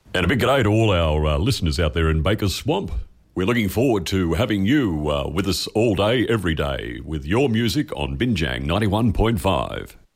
And a big g'day to all our listeners out there in Baker's Swamp. We're looking forward to having you with us all day, every day, with your music on Binjang 91.5.